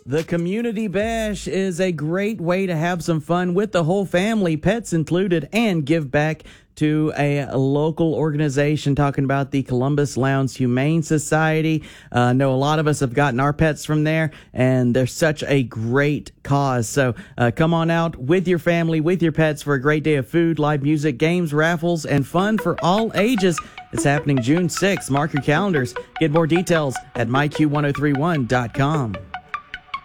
The Community Bash is a great way to have some fun with the whole family, pets included, and give back to a local organization. Talking about the Columbus Lowndes Humane Society. I know a lot of us have gotten our pets from there, and they're such a great cause. So come on out with your family, with your pets for a great day of food, live music, games, raffles, and fun for all ages. It's happening June 6th. Mark your calendars. Get more details at myq1031.com.